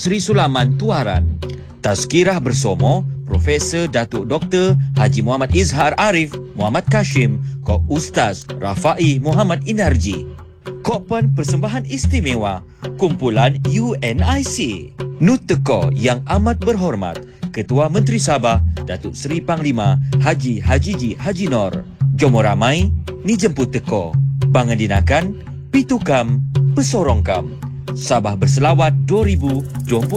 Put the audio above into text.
Sri Sulaman Tuaran. Tazkirah bersama Profesor Datuk Dr. Haji Muhammad Izhar Arif Muhammad Kashim, Kok Ustaz Rafai Muhammad Inarji. Kopan persembahan istimewa kumpulan UNIC. Nuteko yang amat berhormat Ketua Menteri Sabah Datuk Seri Panglima Haji Hajiji Haji Nor. Jomo ramai ni jemput teko. Pangandinakan Pitukam Pesorongkam. Sabah Berselawat 2024.